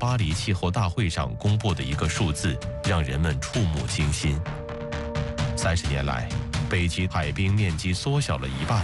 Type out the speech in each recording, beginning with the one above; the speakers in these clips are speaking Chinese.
巴黎气候大会上公布的一个数字，让人们触目惊心。30年来，北极海冰面积缩小了1半。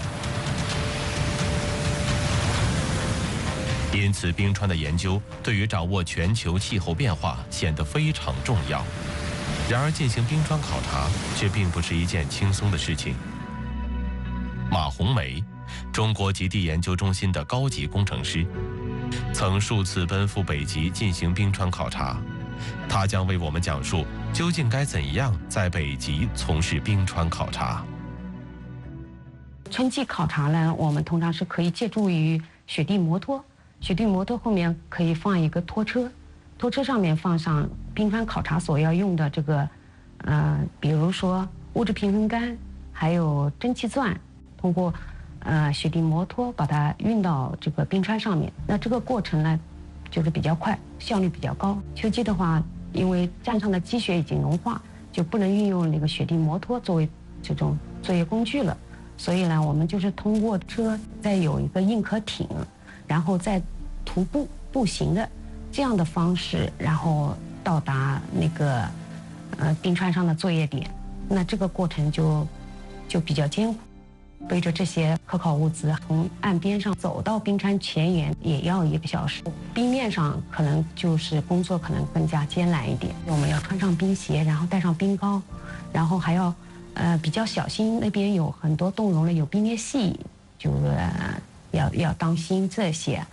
因此，冰川的研究对于掌握全球气候变化显得非常重要。然而，进行冰川考察却并不是一件轻松的事情。马红梅，中国极地研究中心的高级工程师，曾数次奔赴北极进行冰川考察。他将为我们讲述究竟该怎样在北极从事冰川考察。 春季考察呢，我们通常是可以借助于雪地摩托。雪地摩托后面可以放一个拖车，拖车上面放上冰川考察所要用的这个，比如说物质平衡杆，还有蒸汽钻，通过雪地摩托把它运到这个冰川上面。那这个过程呢，就是比较快，效率比较高。秋季的话，因为站上的积雪已经融化，就不能运用那个雪地摩托作为这种作业工具了。所以呢，我们就是通过车，再有一个硬壳艇。然后再徒步步行的这样的方式，然后到达那个冰川上的作业点。那这个过程就比较艰苦，背着这些可考物资从岸边上走到冰川前沿也要1个小时。冰面上可能就是工作可能更加艰难一点，我们要穿上冰鞋，然后带上冰糕，然后还要比较小心，那边有很多冻融了有冰裂隙，要当心这些。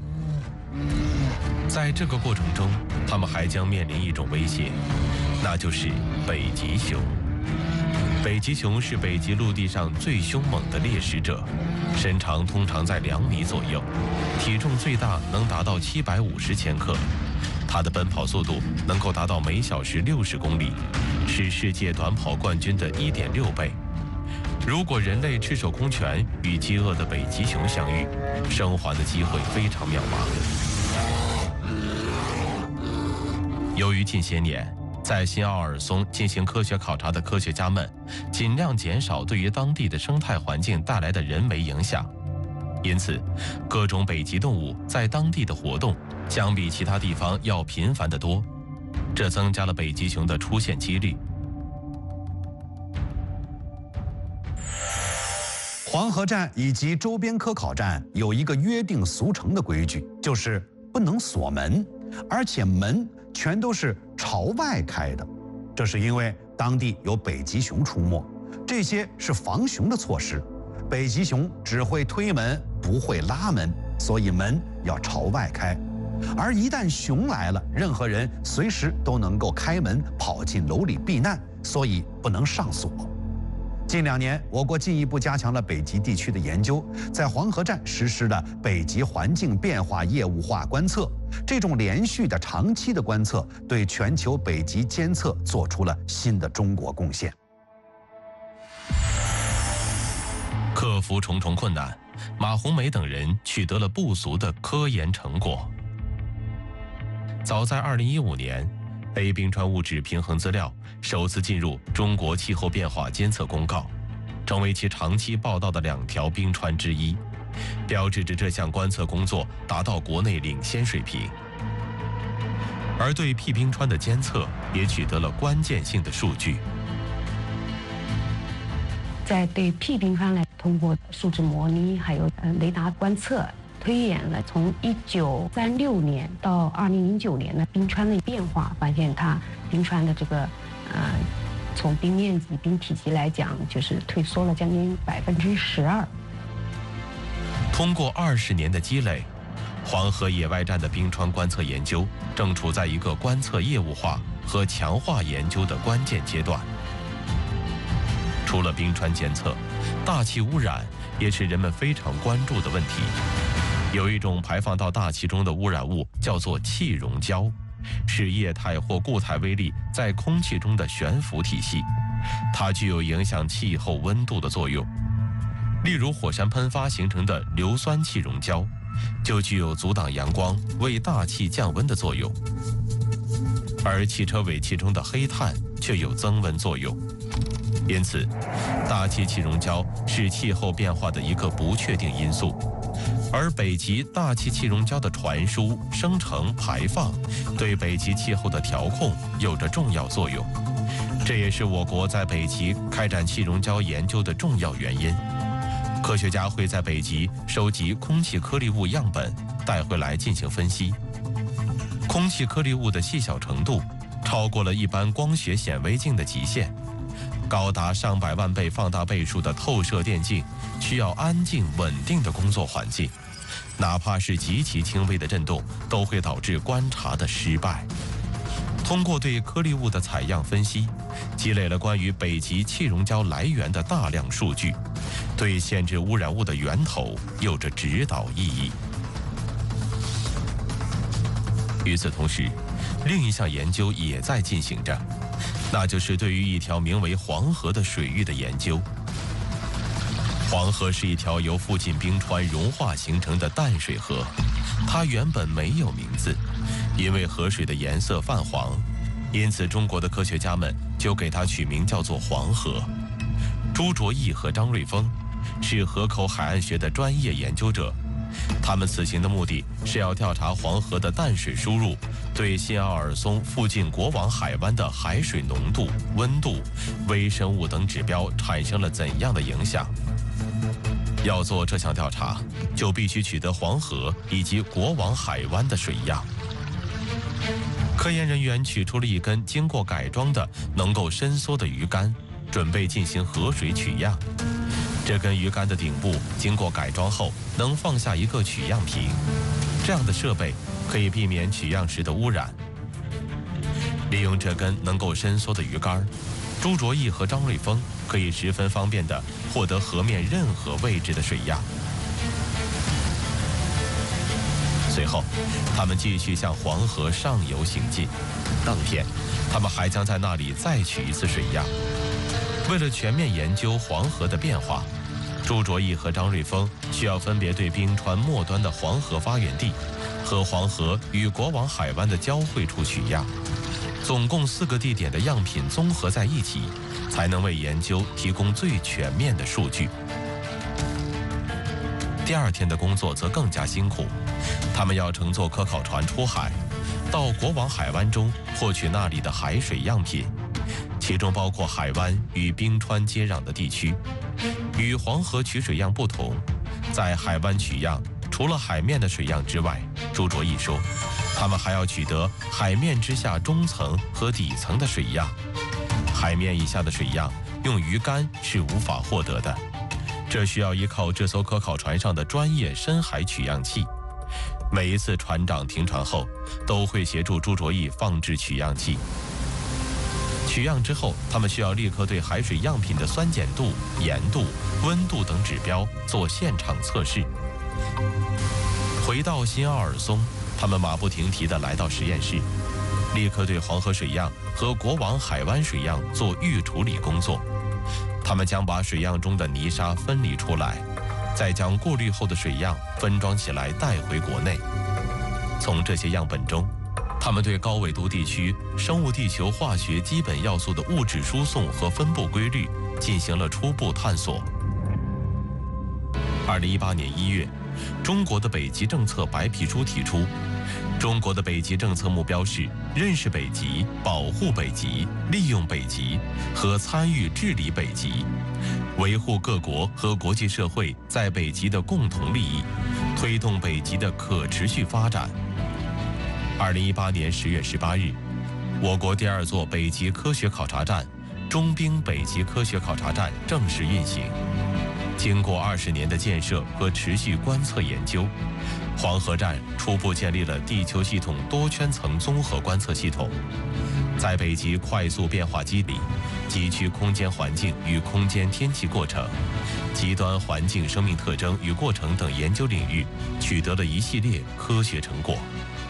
在这个过程中，他们还将面临一种威胁，那就是北极熊。北极熊是北极陆地上最凶猛的猎食者，身长通常在2米左右，体重最大能达到750千克。它的奔跑速度能够达到每小时60公里，是世界短跑冠军的1.6倍。如果人类赤手空拳与饥饿的北极熊相遇，生还的机会非常渺茫。由于近些年在新奥尔松进行科学考察的科学家们尽量减少对于当地的生态环境带来的人为影响，因此各种北极动物在当地的活动相比其他地方要频繁得多，这增加了北极熊的出现几率。 黄河站以及周边科考站有一个约定俗成的规矩，就是不能锁门，而且门全都是朝外开的。这是因为当地有北极熊出没，这些是防熊的措施。北极熊只会推门，不会拉门，所以门要朝外开。而一旦熊来了，任何人随时都能够开门跑进楼里避难，所以不能上锁。近2年，我国进一步加强了北极地区的研究，在黄河站实施了北极环境变化业务化观测。这种连续的长期的观测，对全球北极监测做出了新的中国贡献。 克服重重困难，马红梅等人取得了不俗的科研成果。早在2015年，A 冰川物质平衡资料首次进入中国气候变化监测公告，成为其长期报道的2条冰川之一，标志着这项观测工作达到国内领先水平。而对 P 冰川的监测也取得了关键性的数据。 在对 P 冰川来通过数值模拟还有雷达观测，推演了从1936年到2009年的冰川的变化，发现它冰川的这个从冰面积、冰体积来讲，就是退缩了将近12%。 通过20年的积累，黄河野外站的冰川观测研究正处在一个观测业务化和强化研究的关键阶段。除了冰川监测，大气污染也是人们非常关注的问题。有一种排放到大气中的污染物叫做气溶胶，是液态或固态微粒在空气中的悬浮体系，它具有影响气候温度的作用。例如火山喷发形成的硫酸气溶胶，就具有阻挡阳光、为大气降温的作用。而汽车尾气中的黑碳却有增温作用。因此，大气气溶胶是气候变化的一个不确定因素。 而北极大气气溶胶的传输、生成、排放，对北极气候的调控有着重要作用。这也是我国在北极开展气溶胶研究的重要原因。科学家会在北极收集空气颗粒物样本，带回来进行分析。空气颗粒物的细小程度超过了一般光学显微镜的极限，高达上百万倍放大倍数的透射电镜需要安静稳定的工作环境，哪怕是极其轻微的震动都会导致观察的失败。通过对颗粒物的采样分析，积累了关于北极气溶胶来源的大量数据，对限制污染物的源头有着指导意义。与此同时，另一项研究也在进行着，那就是对于一条名为黄河的水域的研究。黄河是一条由附近冰川融化形成的淡水河，它原本没有名字，因为河水的颜色泛黄，因此中国的科学家们就给它取名叫做黄河。朱卓义和张瑞峰是河口海岸学的专业研究者，他们此行的目的是要调查黄河的淡水输入对新奥尔松附近国王海湾的海水浓度、温度、微生物等指标产生了怎样的影响。要做这项调查，就必须取得黄河以及国王海湾的水样。科研人员取出了一根经过改装的能够伸缩的鱼竿，准备进行河水取样。这根鱼竿的顶部经过改装后，能放下一个取样瓶，这样的设备可以避免取样时的污染。利用这根能够伸缩的鱼竿，朱卓义和张瑞峰可以十分方便地获得河面任何位置的水样。随后，他们继续向黄河上游行进。当天，他们还将在那里再取一次水样。为了全面研究黄河的变化，朱卓义和张瑞峰需要分别对冰川末端的黄河发源地和黄河与国王海湾的交汇处取样。总共4个地点的样品综合在一起，才能为研究提供最全面的数据。第2天的工作则更加辛苦，他们要乘坐科考船出海，到国王海湾中获取那里的海水样品，其中包括海湾与冰川接壤的地区。与黄河取水样不同，在海湾取样，除了海面的水样之外，朱卓义说，他们还要取得海面之下中层和底层的水样。海面以下的水样用鱼竿是无法获得的，这需要依靠这艘科考船上的专业深海取样器。每一次船长停船后，都会协助朱卓义放置取样器。取样之后，他们需要立刻对海水样品的酸碱度、盐度、温度等指标做现场测试。回到新奥尔松，他们马不停蹄地来到实验室，立刻对黄河水样和国王海湾水样做预处理工作。他们将把水样中的泥沙分离出来，再将过滤后的水样分装起来带回国内。从这些样本中，他们对高纬度地区生物地球化学基本要素的物质输送和分布规律进行了初步探索。2018年1月，中国的北极政策白皮书提出，中国的北极政策目标是认识北极、保护北极、利用北极和参与治理北极，维护各国和国际社会在北极的共同利益，推动北极的可持续发展。2018年10月18日，我国第2座北极科学考察站——中冰北极科学考察站正式运行。经过20年的建设和持续观测研究，黄河站初步建立了地球系统多圈层综合观测系统，在北极快速变化机理、极区空间环境与空间天气过程、极端环境生命特征与过程等研究领域取得了一系列科学成果。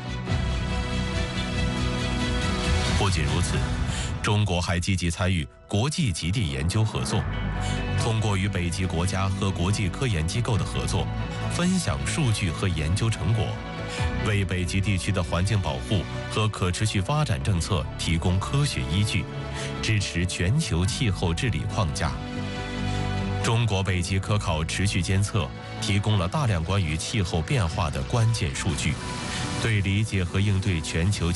不仅如此，中国还积极参与国际极地研究合作，通过与北极国家和国际科研机构的合作，分享数据和研究成果，为北极地区的环境保护和可持续发展政策提供科学依据，支持全球气候治理框架。 中国北极科考持续监测提供了大量关于气候变化的关键数据，对理解和应对全球